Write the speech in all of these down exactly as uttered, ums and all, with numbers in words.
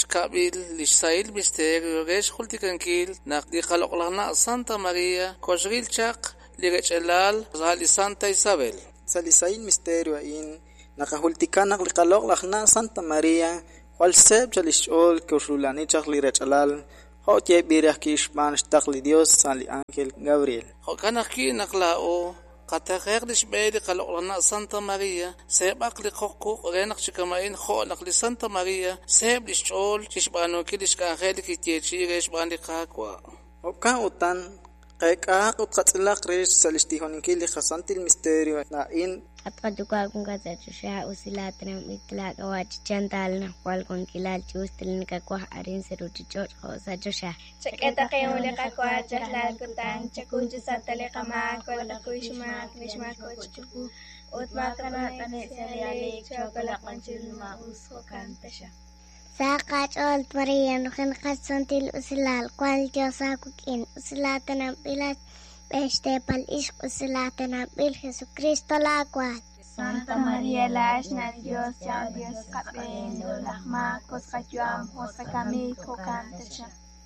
kabil lisayil misterio resh khultikankil naqdi qalaqlana Santa Maria kosril chaq ligachalal zali Santa Isabel salisayil misterio in naqahultikanak liqaloqlaqna Santa Maria wal seb chalishol kushulani chaq lirachalal hotie birah kishman shtaqli Dios sali Ángel Gabriel hokanaki naqlao qataqeq lishbeyli qalaqlana Santa Maria sebaq liqoqu renak chikamain kholaq li Santa Maria seb lishol chishbano kilish Ángel kitiechi resh bandi qaqwa okan utan qeqaq utqatlaq resh salistihoninkili khasantil misterio na in atqatuka kun kasachusha usilatna mitla kawach chantal na kwal kon kilal chustilin ka kwa arin serutichot khosachusha chaketa qeule ka kwa jahlal kutan chakunju satale kama kola kuishma krishma kochku utma kana tane seriale chokola qanchilma uskokantasha saqach ol marian khin qasantil usilal kwal josakukin usilatna bilat Bestepal ishq usilatana bil Jesucristo la cual Santa Maria la ashna Dios ya Dios kapen lahma koskachuam hosakami kokantasha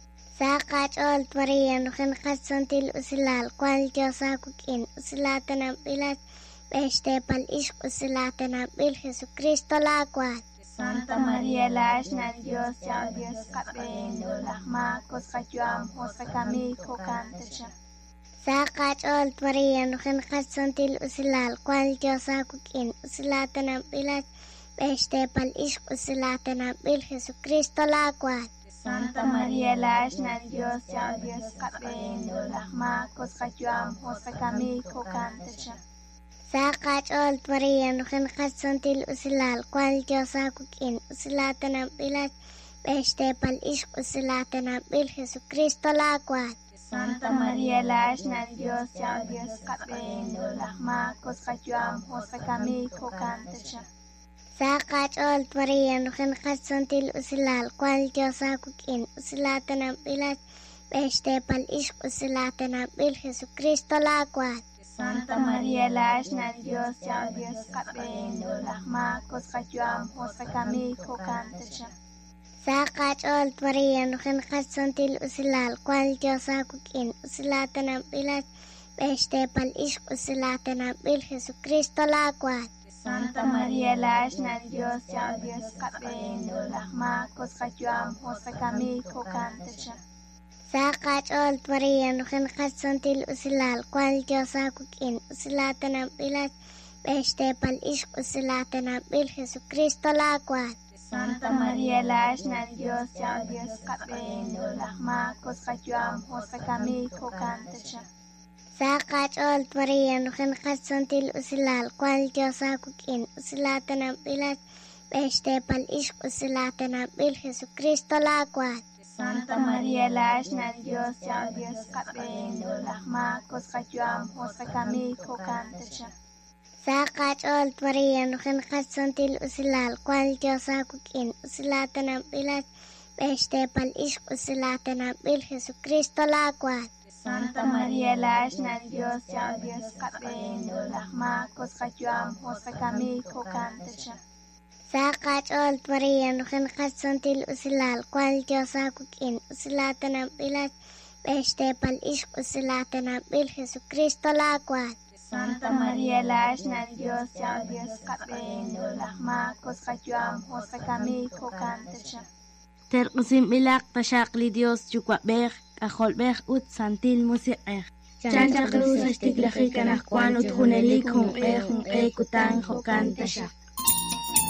Saqach ol Maria nukhin qasantil usilal kwal josakukin usilatana bilat Bestepal ishq usilatana bil Jesucristo la cual Santa Maria la ashna Dios ya Dios kapen lahma koskachuam hosakami kokantasha Saqach ol Maria nukhin qasantil usilal kwal josakukin usilatana bilat Bestepal ishq usilatana bil Jesucristo la cual Santa Maria la ashna Dios ya Dios kapen lahma koskachuam hosakami kokantasha Saqach ol Maria nukhin qasantil usilal kwal josakukin usilatana bilat Bestepal ishq usilatana bil Jesucristo la cual Santa Maria la ashna Dios ya Dios kapen lahma koskachuam hosakami kokantasha Saqach ol Maria nukhin qasantil usilal kwal josakukin usilatana bilat Bestepal ishq usilatana bil Jesucristo la cual Santa Maria la ashna Dios ya Dios kapen lahma koskachuam hosakami kokantasha Saqach ol Maria nukhin qasantil usilal kwal josakukin usilatana bilat Bestepal ishq usilatana bil Jesucristo la cual Santa Maria la ashna Dios ya Dios kapen lahma koskachuam hosakami kokantasha Saqach ol Maria nukhin qasantil usilal kwal josakukin usilatana bilat Bestepal ishq usilatana bil Jesucristo la cual Santa Maria la ashna Dios ya Dios kapen lahma koskachuam hosakami kokantasha Saqach ol Maria nukhin qasantil usilal kwal josakukin usilatana bilat Bestepal ishq usilatana bil Jesucristo la cual Santa Maria la ashna Dios ya Dios kapen lahma koskachuam hosakami kokantasha Saqach ol Maria nukhin qasantil usilal kwal josakukin usilatana bilat Bestepal ishq usilatana bil Jesucristo la cual Santa Maria la ashna Dios ya Dios kapen lahma koskachuam hosakami kokantasha Saqach ol Maria nukhin qasantil usilal kwal josakukin usilatana bilat Bestepal ishq usilatana bil Jesucristo la cual Santa Maria la ashna Dios ya Dios kapen lahma koskachuam hosakami kokantasha Terqsim bilaq tashaqli Dios chukwabeq ajolbeq ut santil musiqeq chancha cruz ashtiklaji kanaj kwan ut junelik junqe junqe kutan jokantasha